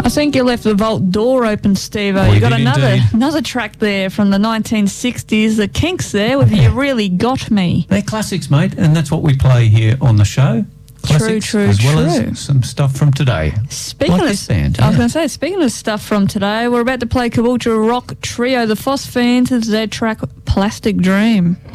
I think you left the vault door open, Steve-O. We You got did another track there from the 1960s, the Kinks there with You Really Got Me. They're classics, mate, and that's what we play here on the show. Classics, True, as well true. as some stuff from today. Speaking Like of this band, I was yeah. going to say, speaking of stuff from today, we're about to play Caboolture rock trio, the Phosphines, with their track Plastic Dream.